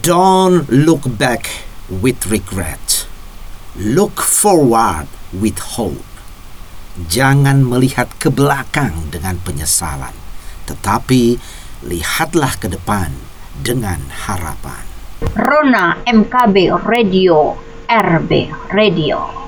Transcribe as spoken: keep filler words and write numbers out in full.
Don't look back with regret. Look forward with hope. Jangan melihat ke belakang dengan penyesalan, tetapi lihatlah ke depan dengan harapan. Rona M K B Radio, R B Radio.